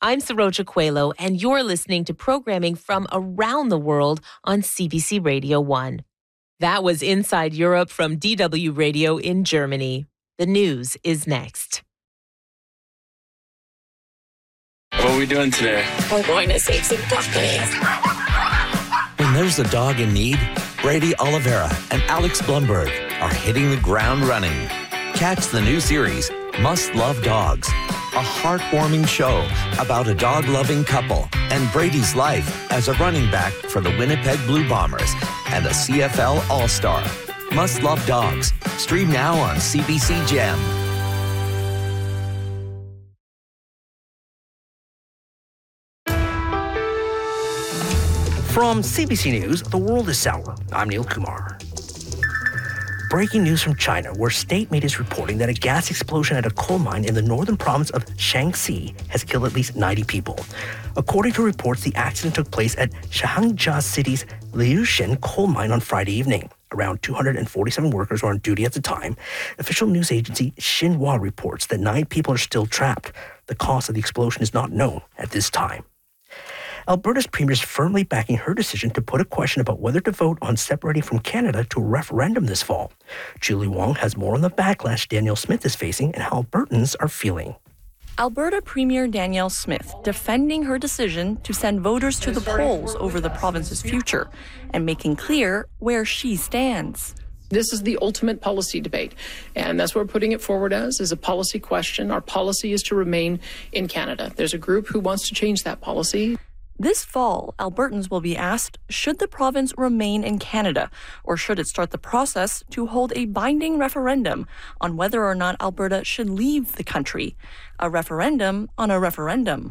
I'm Saroja Coelho, and you're listening to programming from around the world on CBC Radio 1. That was Inside Europe from DW Radio in Germany. The news is next. What are we doing today? We're going to save some puppies. When there's a dog in need, Brady Oliveira and Alex Blumberg are hitting the ground running. Catch the new series, Must Love Dogs, a heartwarming show about a dog-loving couple and Brady's life as a running back for the Winnipeg Blue Bombers and a CFL All-Star. Must Love Dogs. Stream now on CBC Gem. From CBC News, the world is sour. I'm Neil Kumar. Breaking news from China, where state media is reporting that a gas explosion at a coal mine in the northern province of Shaanxi has killed at least 90 people. According to reports, the accident took place at Shangja City's Liushen coal mine on Friday evening. Around 247 workers were on duty at the time. Official news agency Xinhua reports that 9 people are still trapped. The cause of the explosion is not known at this time. Alberta's premier is firmly backing her decision to put a question about whether to vote on separating from Canada to a referendum this fall. Julie Wong has more on the backlash Danielle Smith is facing and how Albertans are feeling. Alberta Premier Danielle Smith defending her decision to send voters to the polls over the province's future and making clear where she stands. This is the ultimate policy debate, and that's what we're putting it forward as, is a policy question. Our policy is to remain in Canada. There's a group who wants to change that policy. This fall, Albertans will be asked, should the province remain in Canada, or should it start the process to hold a binding referendum on whether or not Alberta should leave the country? A referendum on a referendum.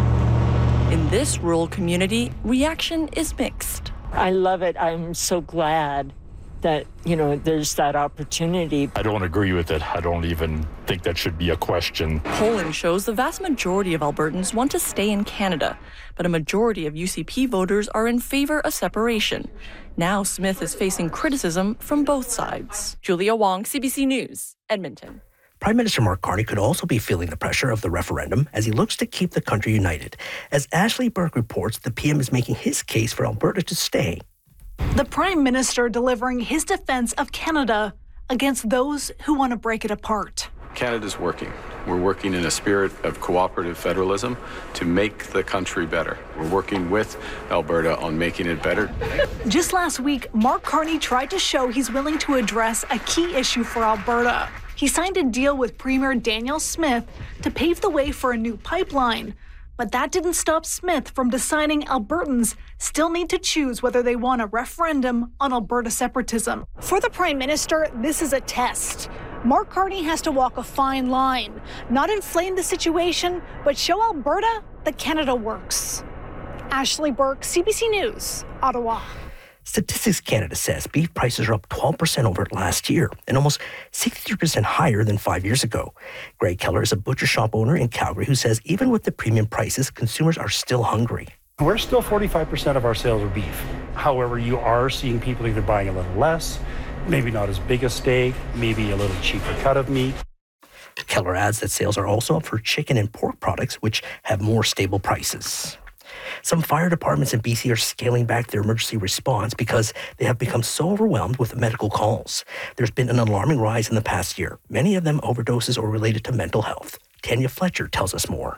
In this rural community, reaction is mixed. I love it. I'm so glad that, there's that opportunity. I don't agree with it. I don't even think that should be a question. Polling shows the vast majority of Albertans want to stay in Canada, but a majority of UCP voters are in favor of separation. Now Smith is facing criticism from both sides. Julia Wong, CBC News, Edmonton. Prime Minister Mark Carney could also be feeling the pressure of the referendum as he looks to keep the country united. As Ashley Burke reports, the PM is making his case for Alberta to stay. The Prime Minister delivering his defense of Canada against those who want to break it apart. Canada's working. We're working in a spirit of cooperative federalism to make the country better. We're working with Alberta on making it better. Just last week, Mark Carney tried to show he's willing to address a key issue for Alberta. He signed a deal with Premier Danielle Smith to pave the way for a new pipeline. But that didn't stop Smith from deciding Albertans still need to choose whether they want a referendum on Alberta separatism. For the Prime Minister, this is a test. Mark Carney has to walk a fine line, not inflame the situation, but show Alberta that Canada works. Ashley Burke, CBC News, Ottawa. Statistics Canada says beef prices are up 12% over last year and almost 63% higher than 5 years ago. Greg Keller is a butcher shop owner in Calgary who says even with the premium prices, consumers are still hungry. We're still 45% of our sales are beef. However, you are seeing people either buying a little less, maybe not as big a steak, maybe a little cheaper cut of meat. Keller adds that sales are also up for chicken and pork products, which have more stable prices. Some fire departments in BC are scaling back their emergency response because they have become so overwhelmed with medical calls. There's been an alarming rise in the past year, many of them overdoses or related to mental health. Tanya Fletcher tells us more.